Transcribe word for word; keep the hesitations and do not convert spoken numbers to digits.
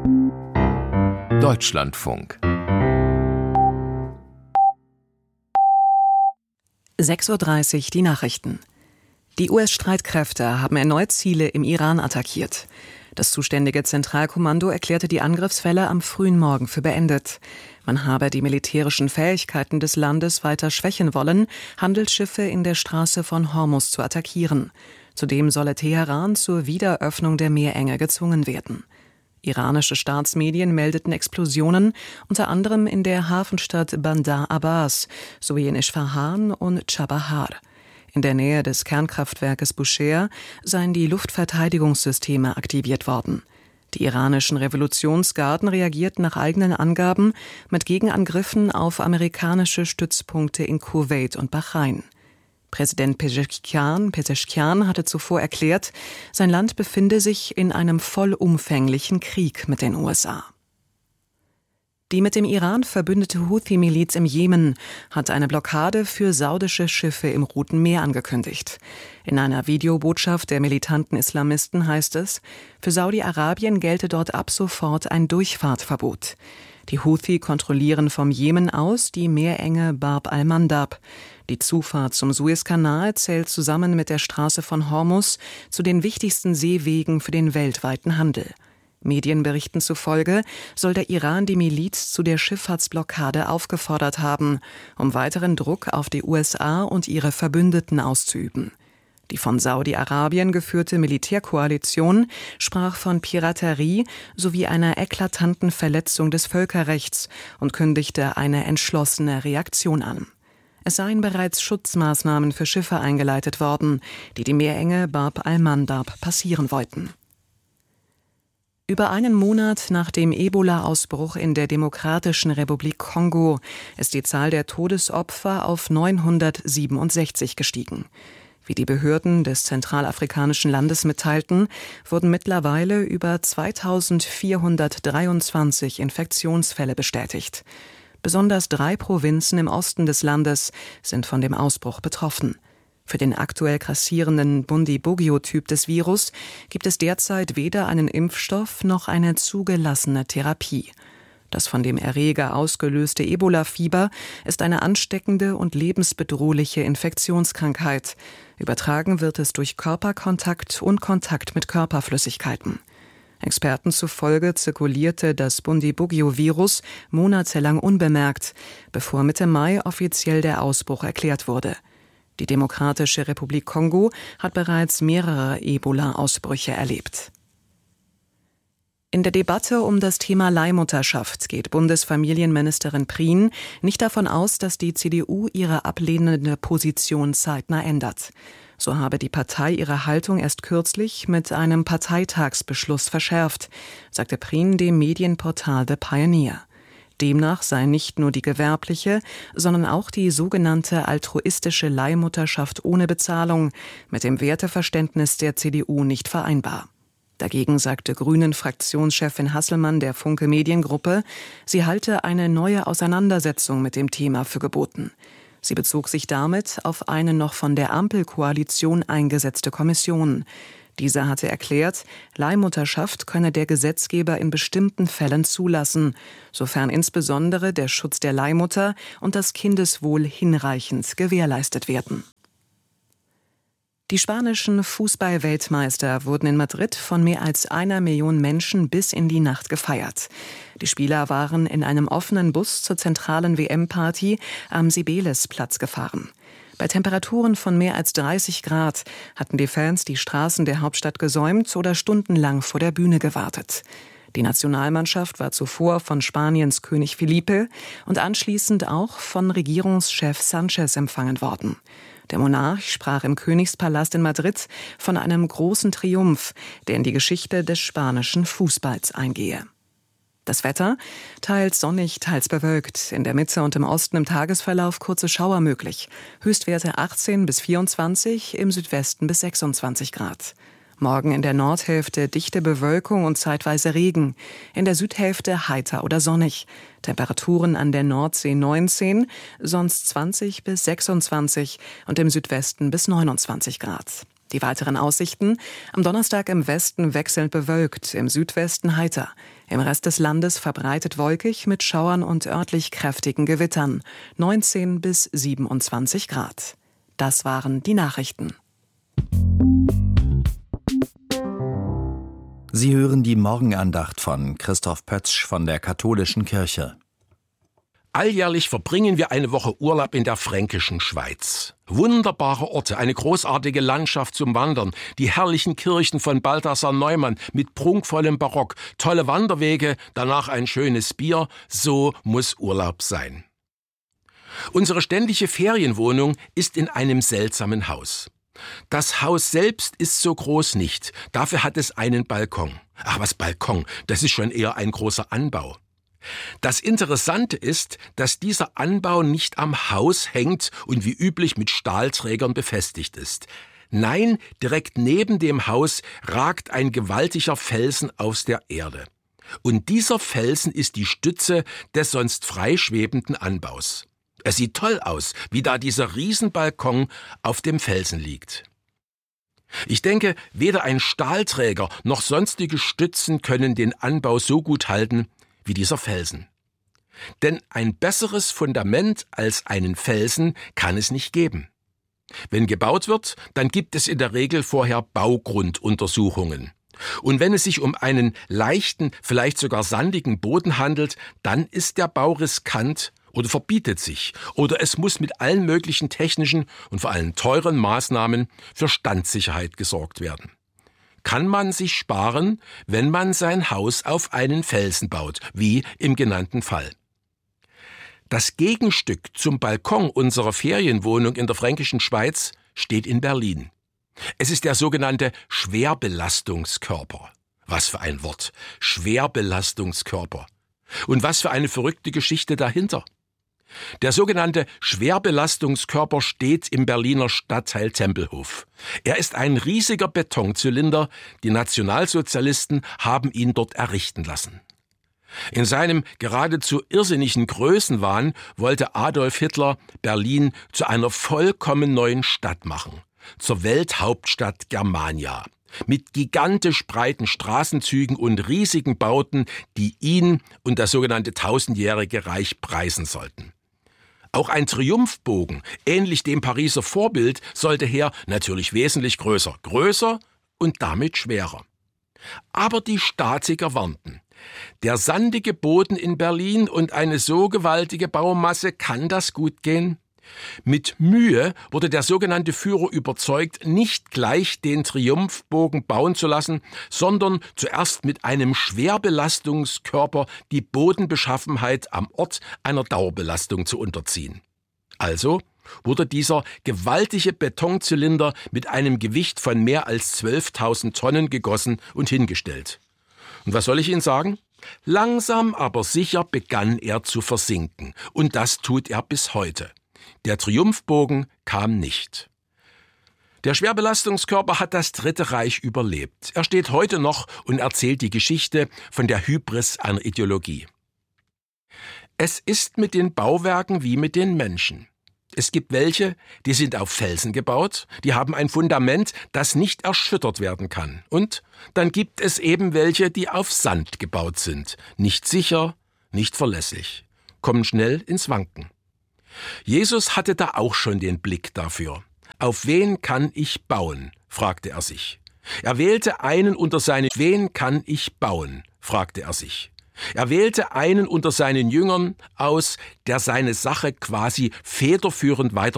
Deutschlandfunk. sechs Uhr dreißig, die Nachrichten. Die U S-Streitkräfte haben erneut Ziele im Iran attackiert. Das zuständige Zentralkommando erklärte die Angriffswelle am frühen Morgen für beendet. Man habe die militärischen Fähigkeiten des Landes weiter schwächen wollen, Handelsschiffe in der Straße von Hormuz zu attackieren. Zudem solle Teheran zur Wiederöffnung der Meerenge gezwungen werden. Iranische Staatsmedien meldeten Explosionen, unter anderem in der Hafenstadt Bandar Abbas sowie in Isfahan und Chabahar. In der Nähe des Kernkraftwerkes Bushehr seien die Luftverteidigungssysteme aktiviert worden. Die iranischen Revolutionsgarden reagierten nach eigenen Angaben mit Gegenangriffen auf amerikanische Stützpunkte in Kuwait und Bahrain. Präsident Pezeshkian, Pezeshkian hatte zuvor erklärt, sein Land befinde sich in einem vollumfänglichen Krieg mit den U S A. Die mit dem Iran verbündete Houthi-Miliz im Jemen hat eine Blockade für saudische Schiffe im Roten Meer angekündigt. In einer Videobotschaft der militanten Islamisten heißt es, für Saudi-Arabien gelte dort ab sofort ein Durchfahrtverbot. Die Houthi kontrollieren vom Jemen aus die Meerenge Bab al-Mandab. Die Zufahrt zum Suezkanal zählt zusammen mit der Straße von Hormuz zu den wichtigsten Seewegen für den weltweiten Handel. Medienberichten zufolge soll der Iran die Miliz zu der Schifffahrtsblockade aufgefordert haben, um weiteren Druck auf die U S A und ihre Verbündeten auszuüben. Die von Saudi-Arabien geführte Militärkoalition sprach von Piraterie sowie einer eklatanten Verletzung des Völkerrechts und kündigte eine entschlossene Reaktion an. Es seien bereits Schutzmaßnahmen für Schiffe eingeleitet worden, die die Meerenge Bab al-Mandab passieren wollten. Über einen Monat nach dem Ebola-Ausbruch in der Demokratischen Republik Kongo ist die Zahl der Todesopfer auf neunhundertsiebenundsechzig gestiegen. Wie die Behörden des zentralafrikanischen Landes mitteilten, wurden mittlerweile über zweitausendvierhundertdreiundzwanzig Infektionsfälle bestätigt. Besonders drei Provinzen im Osten des Landes sind von dem Ausbruch betroffen. Für den aktuell grassierenden Bundibugyo-Typ des Virus gibt es derzeit weder einen Impfstoff noch eine zugelassene Therapie. Das von dem Erreger ausgelöste Ebola-Fieber ist eine ansteckende und lebensbedrohliche Infektionskrankheit. Übertragen wird es durch Körperkontakt und Kontakt mit Körperflüssigkeiten. Experten zufolge zirkulierte das Bundibugyo-Virus monatelang unbemerkt, bevor Mitte Mai offiziell der Ausbruch erklärt wurde. Die Demokratische Republik Kongo hat bereits mehrere Ebola-Ausbrüche erlebt. In der Debatte um das Thema Leihmutterschaft geht Bundesfamilienministerin Prien nicht davon aus, dass die C D U ihre ablehnende Position zeitnah ändert. So habe die Partei ihre Haltung erst kürzlich mit einem Parteitagsbeschluss verschärft, sagte Prien dem Medienportal The Pioneer. Demnach sei nicht nur die gewerbliche, sondern auch die sogenannte altruistische Leihmutterschaft ohne Bezahlung mit dem Werteverständnis der C D U nicht vereinbar. Dagegen sagte Grünen-Fraktionschefin Hasselmann der Funke Mediengruppe, sie halte eine neue Auseinandersetzung mit dem Thema für geboten. Sie bezog sich damit auf eine noch von der Ampelkoalition eingesetzte Kommission. Diese hatte erklärt, Leihmutterschaft könne der Gesetzgeber in bestimmten Fällen zulassen, sofern insbesondere der Schutz der Leihmutter und das Kindeswohl hinreichend gewährleistet werden. Die spanischen Fußball-Weltmeister wurden in Madrid von mehr als einer Million Menschen bis in die Nacht gefeiert. Die Spieler waren in einem offenen Bus zur zentralen W M-Party am Cibeles-Platz gefahren. Bei Temperaturen von mehr als dreißig Grad hatten die Fans die Straßen der Hauptstadt gesäumt oder stundenlang vor der Bühne gewartet. Die Nationalmannschaft war zuvor von Spaniens König Felipe und anschließend auch von Regierungschef Sánchez empfangen worden. Der Monarch sprach im Königspalast in Madrid von einem großen Triumph, der in die Geschichte des spanischen Fußballs eingehe. Das Wetter, teils sonnig, teils bewölkt. In der Mitte und im Osten im Tagesverlauf kurze Schauer möglich. Höchstwerte achtzehn bis vierundzwanzig, im Südwesten bis sechsundzwanzig Grad. Morgen in der Nordhälfte dichte Bewölkung und zeitweise Regen. In der Südhälfte heiter oder sonnig. Temperaturen an der Nordsee neunzehn, sonst zwanzig bis sechsundzwanzig und im Südwesten bis neunundzwanzig Grad. Die weiteren Aussichten: am Donnerstag im Westen wechselnd bewölkt, im Südwesten heiter. Im Rest des Landes verbreitet wolkig mit Schauern und örtlich kräftigen Gewittern. neunzehn bis siebenundzwanzig Grad. Das waren die Nachrichten. Sie hören die Morgenandacht von Christoph Pötzsch von der Katholischen Kirche. Alljährlich verbringen wir eine Woche Urlaub in der fränkischen Schweiz. Wunderbare Orte, eine großartige Landschaft zum Wandern, die herrlichen Kirchen von Balthasar Neumann mit prunkvollem Barock, tolle Wanderwege, danach ein schönes Bier, so muss Urlaub sein. Unsere ständige Ferienwohnung ist in einem seltsamen Haus. Das Haus selbst ist so groß nicht, dafür hat es einen Balkon. Ach, was Balkon, das ist schon eher ein großer Anbau. Das Interessante ist, dass dieser Anbau nicht am Haus hängt und wie üblich mit Stahlträgern befestigt ist. Nein, direkt neben dem Haus ragt ein gewaltiger Felsen aus der Erde. Und dieser Felsen ist die Stütze des sonst freischwebenden Anbaus. Es sieht toll aus, wie da dieser Riesenbalkon auf dem Felsen liegt. Ich denke, weder ein Stahlträger noch sonstige Stützen können den Anbau so gut halten wie dieser Felsen. Denn ein besseres Fundament als einen Felsen kann es nicht geben. Wenn gebaut wird, dann gibt es in der Regel vorher Baugrunduntersuchungen. Und wenn es sich um einen leichten, vielleicht sogar sandigen Boden handelt, dann ist der Bau riskant oder verbietet sich, oder es muss mit allen möglichen technischen und vor allem teuren Maßnahmen für Standsicherheit gesorgt werden. Kann man sich sparen, wenn man sein Haus auf einen Felsen baut, wie im genannten Fall. Das Gegenstück zum Balkon unserer Ferienwohnung in der fränkischen Schweiz steht in Berlin. Es ist der sogenannte Schwerbelastungskörper. Was für ein Wort, Schwerbelastungskörper. Und was für eine verrückte Geschichte dahinter. Der sogenannte Schwerbelastungskörper steht im Berliner Stadtteil Tempelhof. Er ist ein riesiger Betonzylinder, die Nationalsozialisten haben ihn dort errichten lassen. In seinem geradezu irrsinnigen Größenwahn wollte Adolf Hitler Berlin zu einer vollkommen neuen Stadt machen, zur Welthauptstadt Germania, mit gigantisch breiten Straßenzügen und riesigen Bauten, die ihn und das sogenannte tausendjährige Reich preisen sollten. Auch ein Triumphbogen, ähnlich dem Pariser Vorbild, sollte her, natürlich wesentlich größer, größer und damit schwerer. Aber die Statiker warnten. Der sandige Boden in Berlin und eine so gewaltige Baumasse, kann das gut gehen? Mit Mühe wurde der sogenannte Führer überzeugt, nicht gleich den Triumphbogen bauen zu lassen, sondern zuerst mit einem Schwerbelastungskörper die Bodenbeschaffenheit am Ort einer Dauerbelastung zu unterziehen. Also wurde dieser gewaltige Betonzylinder mit einem Gewicht von mehr als zwölftausend Tonnen gegossen und hingestellt. Und was soll ich Ihnen sagen? Langsam aber sicher begann er zu versinken. Und das tut er bis heute. Der Triumphbogen kam nicht. Der Schwerbelastungskörper hat das Dritte Reich überlebt. Er steht heute noch und erzählt die Geschichte von der Hybris einer Ideologie. Es ist mit den Bauwerken wie mit den Menschen. Es gibt welche, die sind auf Felsen gebaut, die haben ein Fundament, das nicht erschüttert werden kann. Und dann gibt es eben welche, die auf Sand gebaut sind. Nicht sicher, nicht verlässlich, kommen schnell ins Wanken. Jesus hatte da auch schon den Blick dafür. Auf wen kann ich bauen? Fragte er sich. Er wählte einen unter seinen Wen kann ich bauen? Fragte er sich. Er wählte einen unter seinen Jüngern aus, der seine Sache quasi federführend weiter